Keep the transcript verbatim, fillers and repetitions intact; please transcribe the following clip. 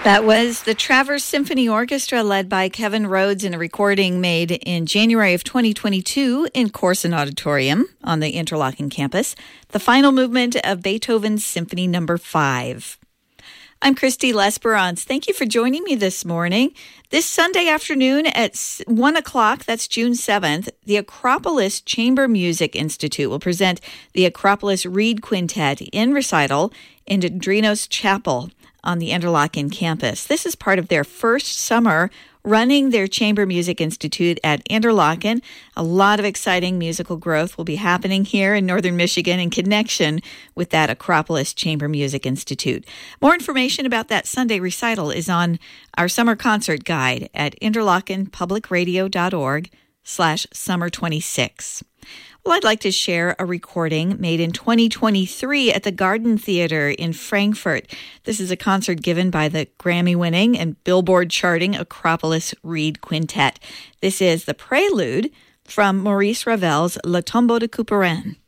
That was the Travers Symphony Orchestra led by Kevin Rhodes in a recording made in January of twenty twenty-two in Corson Auditorium on the Interlochen campus, the final movement of Beethoven's Symphony Number five. I'm Christy Lesperance. Thank you for joining me this morning. This Sunday afternoon at one o'clock, that's June seventh, the Acropolis Chamber Music Institute will present the Acropolis Reed Quintet in recital in Drinos Chapel on the Interlochen campus. This is part of their first summer running their Chamber Music Institute at Interlochen. A lot of exciting musical growth will be happening here in Northern Michigan in connection with that Acropolis Chamber Music Institute. More information about that Sunday recital is on our summer concert guide at interlochenpublicradio.org slash summer 26. Well, I'd like to share a recording made in twenty twenty-three at the Garden Theater in Frankfurt. This is a concert given by the Grammy-winning and Billboard-charting Acropolis Reed Quintet. This is the prelude from Maurice Ravel's Le Tombeau de Couperin.